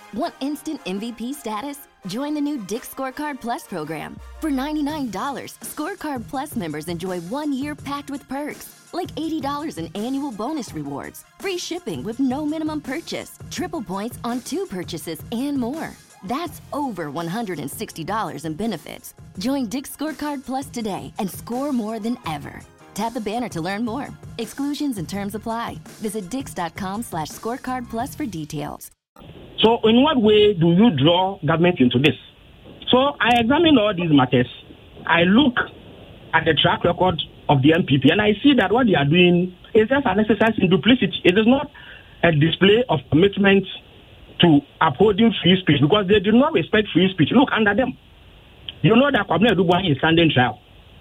Want instant MVP status? Join the new Dick's Scorecard Plus program. For $99, Scorecard Plus members enjoy 1 year packed with perks, like $80 in annual bonus rewards, free shipping with no minimum purchase, triple points on 2 purchases, and more. That's over $160 in benefits. Join Dick's Scorecard Plus today and score more than ever. Tap the banner to learn more. Exclusions and terms apply. Visit dix.com/scorecard plus for details. So in what way do you draw government into this? So I examine all these matters. I look at the track record of the MPP and I see that what they are doing is just an exercise in duplicity. It is not a display of commitment to upholding free speech because they do not respect free speech. Look under them. You know that Kwabena Aduboahene is standing trial.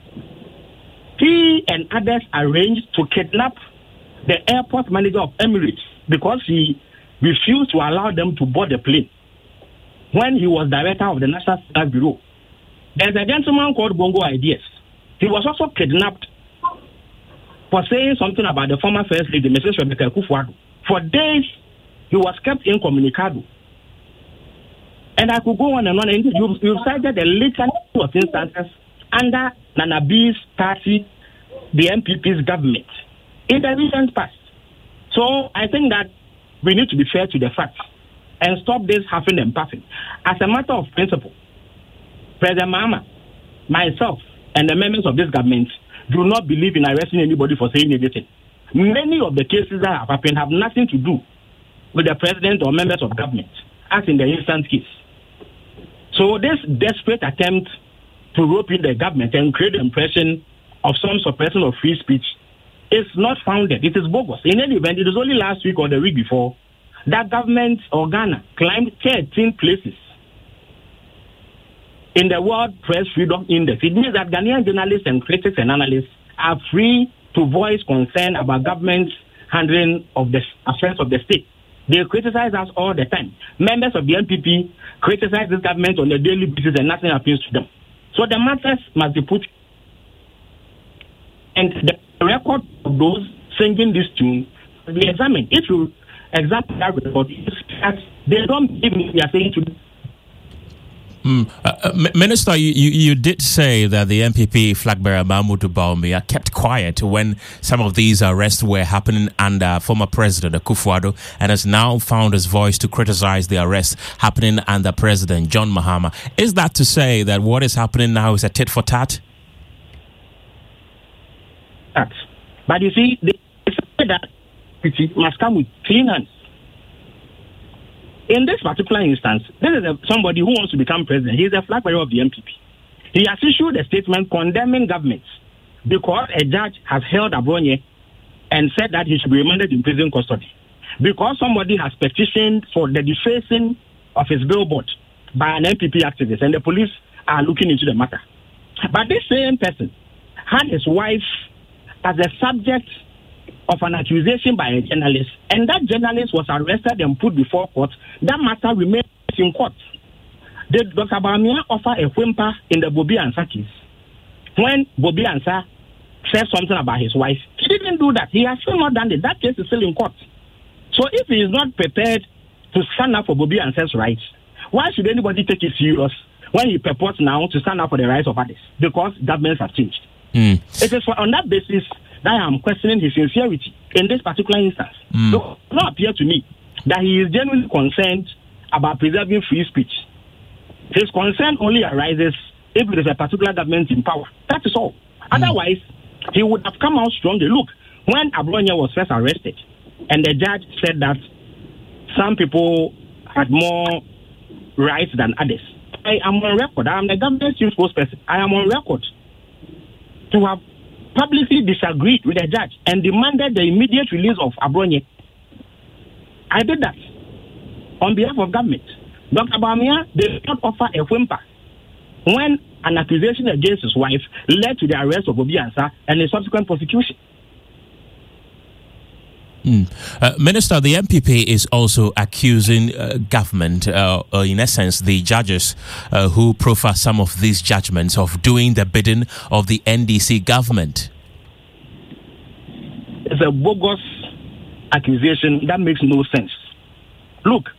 He and others arranged to kidnap the airport manager of Emirates because he refused to allow them to board the plane when he was director of the National Staff Bureau. There's a gentleman called Bongo Ideas. He was also kidnapped for saying something about the former First Lady, Mrs. Rebecca Akufo-Addo. For days, he was kept incommunicado. And I could go on and on. And you cited a litany of instances under Nana B's party, the MPP's government, in the recent past. So I think that we need to be fair to the facts and stop this huffing and puffing. As a matter of principle, President Mahama, myself, and the members of this government do not believe in arresting anybody for saying anything. Many of the cases that have happened have nothing to do with the president or members of government, as in the instant case. So this desperate attempt to rope in the government and create the impression of some suppression of free speech is not founded. It is bogus. In any event, it was only last week or the week before that government or Ghana climbed 13 places in the World Press Freedom Index. It means that Ghanaian journalists and critics and analysts are free to voice concern about government's handling of the affairs of the state. They criticize us all the time. Members of the MPP criticize this government on a daily basis and nothing happens to them. So the matters must be put, and the record of those singing this tune will be examined. If you examine that report, they don't give me, they are saying to Minister, you did say that the MPP flag bearer Mahmoud Bawumia kept quiet when some of these arrests were happening under former President Akufo-Addo and has now found his voice to criticize the arrests happening under President John Mahama. Is that to say that what is happening now is a tit for tat? But you see, they say that it must come with clean hands. In this particular instance, this is somebody who wants to become president. He is a flag bearer of the MPP. He has issued a statement condemning governments because a judge has held Abronye and said that he should be remanded in prison custody. Because somebody has petitioned for the defacing of his billboard by an MPP activist, and the police are looking into the matter. But this same person had his wife as a subject of an accusation by a journalist, and that journalist was arrested and put before court. That matter remains in court. Did Dr. Bawumia offer a whimper in the Bobby Ansah case? When Bobby Ansah said something about his wife, he didn't do that. He has still not done it. That case is still in court. So if he is not prepared to stand up for Bobby Ansah's rights, why should anybody take it serious when he purports now to stand up for the rights of others? Because governments have changed. It is on that basis that I am questioning his sincerity in this particular instance. So it does not appear to me that he is genuinely concerned about preserving free speech. His concern only arises if there is a particular government in power. That is all. Otherwise, he would have come out strongly. Look, when Abronye was first arrested, and the judge said that some people had more rights than others, I am on record. I am the government chief spokesperson. I am on record to have publicly disagreed with the judge and demanded the immediate release of Abronye. I did that on behalf of government. Dr. Bawumia did not offer a whimper when an accusation against his wife led to the arrest of Bobby Ansah and a subsequent prosecution. Minister, the MPP is also accusing government, in essence, the judges who proffer some of these judgments of doing the bidding of the NDC government. It's a bogus accusation that makes no sense. Look,